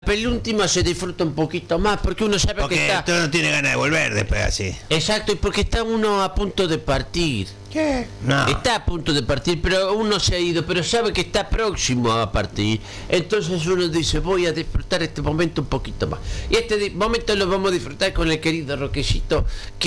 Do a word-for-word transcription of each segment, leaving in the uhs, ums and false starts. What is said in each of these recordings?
penúltima se disfruta un poquito más, porque uno sabe porque que está... Porque no tiene ganas de volver después así. Exacto, y porque está uno a punto de partir. ¿Qué? No. Está a punto de partir, pero uno se ha ido, pero sabe que está próximo a partir. Entonces uno dice, voy a disfrutar este momento un poquito más. Y este di- momento lo vamos a disfrutar con el querido Roquecito,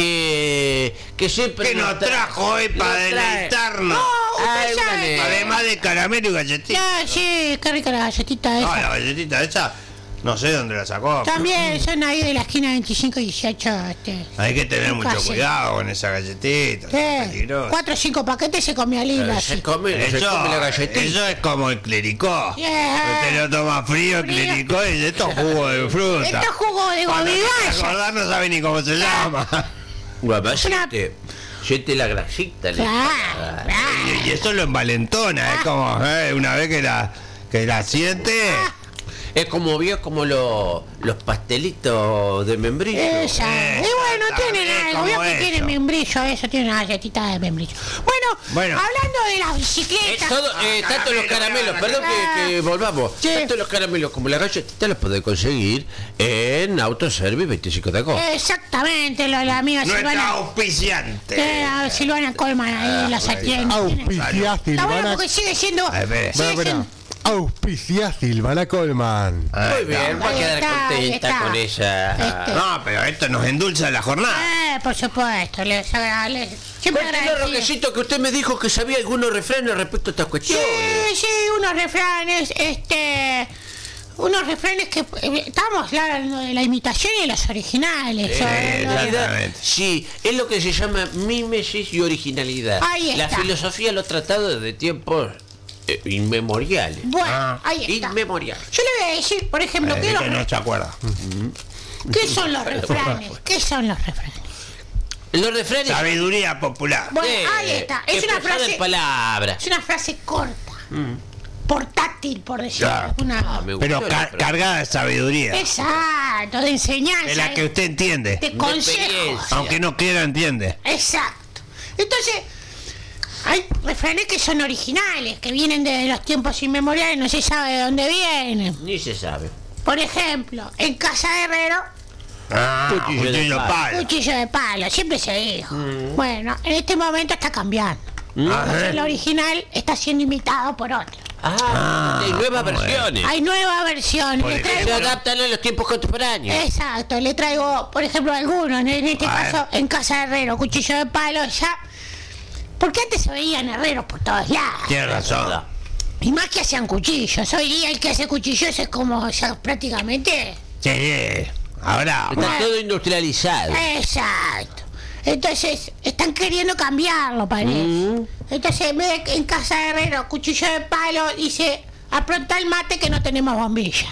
que, que siempre... Que nos trajo hoy para deleitarnos. No, Ay, usted sabe. una Además de caramelo y galletita. Ya, sí, qué rica la galletita esa. Ah, la galletita esa, no sé dónde la sacó. También son ahí de la esquina veinticinco y dieciocho. Este. Hay que tener mucho Casi. cuidado con esa galletita. ¿Qué? Es peligroso. Cuatro o cinco paquetes se comió Lila. Se así. come, se Eso, come la galletita. eso es como el clericó. Yeah. Usted lo toma frío, el Frío. clericó, y esto es jugo de fruta. Esto es jugo de Cuando quiere gobigalla. acordar no sabe ni cómo se llama. Guapa, Una- siente, siente la grasita. le- Claro, Ah, claro. Y, y eso lo envalentona, es como eh, una vez que la, que la siente. Es como vio como lo- los pastelitos de membrillo. Esa. Y bueno, Esa, tienen es algo. como Veo que eso. tiene membrillo, eso tiene una galletita de membrillo. Bueno, Bueno. hablando de las Eh, bicicletas. todo, eh, tanto los caramelos, perdón que, que volvamos, Sí. tanto los caramelos como la galletita los podés conseguir en Autoservice veinticinco de agosto. Exactamente, lo de la amiga Nuestra Silvana. auspiciante. Eh, a Silvana Colman ahí las atiende. Auspicia Está bueno Silvana. porque sigue siendo. A ver, sigue Bueno, bueno. siendo- Auspicia Silvana Colman. Muy bien, va a Ahí quedar está, ahí contenta está. con ella. Este. No, pero esto nos endulza la jornada. Eh, por supuesto, les agradezco. Siempre Cuéntenos, agradecido. Roquecito, que usted me dijo que sabía algunos refranes respecto a estas Sí, cuestiones. sí, unos refranes, este. Unos refranes que. eh, Estamos hablando de la imitación y de los originales. Eh, sobre lo de- exactamente. Sí, es lo que se llama mímesis y originalidad. Ahí La está. filosofía lo ha tratado desde tiempos eh, inmemoriales. Bueno, Ah. ahí está. Inmemoriales. Yo le voy a decir, por ejemplo, Eh, ¿qué, que los- no se acuerda. ¿qué son los refranes? ¿Qué son los refranes? Los refranes. Sabiduría popular. Bueno, eh, ahí está. Es que una poseen frase. palabras. Es una frase corta. Portátil, por decirlo. Claro. Una... Ah, me Pero gustó la car- frase. cargada de sabiduría. Exacto, de enseñanza. De la que usted entiende. De consejos. experiencia. Aunque no quiera, entiende. Exacto. Entonces, hay refranes que son originales, que vienen desde los tiempos inmemoriales, no se sabe de dónde vienen. Ni se sabe. Por ejemplo, en casa de herrero, Ah, Cuchillo de cuchillo palo. palo. cuchillo de palo, siempre se dijo. Bueno, en este momento está cambiando. Ajá. El original está siendo imitado por otro. Ah, Ah, hay nuevas ¿cómo es? versiones. Hay nuevas versiones. Por Le ejemplo. Se traigo, adaptan a los tiempos contemporáneos. exacto, le traigo, por ejemplo, algunos. En en este A ver. caso, en casa de herrero, cuchillo de palo, ya. Porque antes se veían herreros por todos lados. Tiene razón. Y más que hacían cuchillos. Hoy día el que hace cuchillos es como ya prácticamente. Sí, sí. Ahora. Está todo industrializado. Exacto. Entonces, están queriendo cambiarlo, parece. Entonces, en vez de en casa de herrero, cuchillo de palo, dice, apronta el mate que no tenemos bombilla.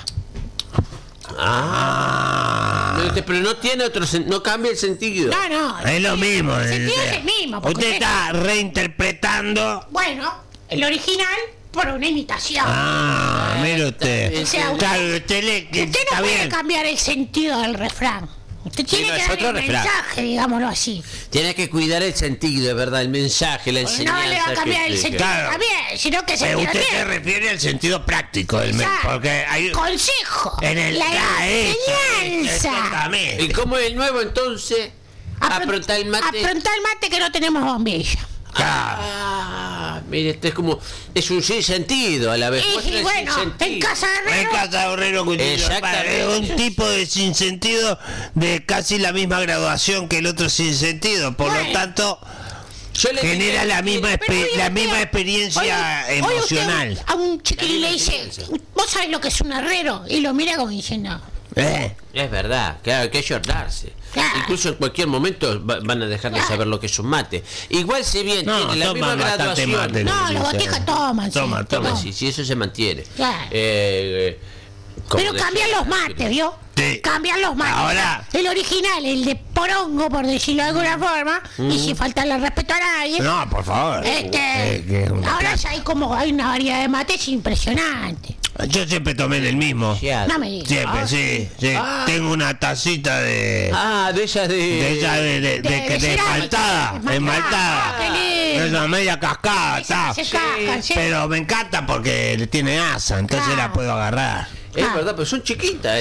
Ah. Pero- Pero no tiene otro sen- no cambia el sentido. No, no. Es lo mismo. El sentido eh, es el mismo. porque Usted usted- está reinterpretando. Bueno, el original por una imitación. Ah, mire usted. O sea, usted- Claro, usted le. que Usted no está puede bien. cambiar el sentido del refrán. Usted tiene no, que es dar otro el refrán. mensaje, digámoslo así. Tiene que cuidar el sentido, de verdad, el mensaje, la No enseñanza. le va a cambiar que el exige. sentido Claro. también, sino que se Eh, usted se entiende. refiere al sentido práctico del mes. Exacto. Porque hay. Consejo. En el. la Ah, eso, enseñanza. exactamente. ¿Y cómo es el nuevo entonces? Aprontar el mate. Aprontar el mate que no tenemos bombilla. Claro. Ah, mire, esto es como. Es un sin sentido a la vez. Y, Muestra y el bueno, sinsentido. en casa de En herrero. casa de Herrero Cuchillo de Palo. Exactamente. Es un tipo de sinsentido de casi la misma graduación que el otro sinsentido. Por lo Bueno. tanto, Yo le genera la misma, Pero expe- hoy la usted- misma experiencia hoy- hoy usted emocional. a un chiquilín La le misma dice, experiencia. vos sabés lo que es un herrero, y lo mira como diciendo, ¿Eh? Es verdad, claro, hay que ayornarse. Claro. Incluso en cualquier momento va- van a dejar de Claro. saber lo que es un mate. Igual si bien No, tiene la misma toman bastante graduación. mate. no, le los dice. botijas toman. Toma, sí, toma. Toma, sí, sí, eso se mantiene. Claro. Eh, eh, como Pero decía- cambian los mates, ¿vio? Sí. Cambian los mates. Ahora- El original, el de porongo, por decirlo de alguna forma, y sin faltarle el respeto a nadie. No, por favor. Este, Eh, que es una ahora clase. ya hay como hay una variedad de mates impresionante. Yo siempre tomé del mismo. Ya. No me digas. Siempre, Ah, sí, sí. Ah. Tengo una tacita de. Ah, de esas de. De esa de, de, de, de- de, de cerámica. esmaltada, Esmaltada. esmaltada. Ah, qué lindo. Esa media cascada, está. Se cascan, sí. Pero me encanta porque tiene asa, entonces Claro. la puedo agarrar. Es Ah. verdad, pero son chiquitas.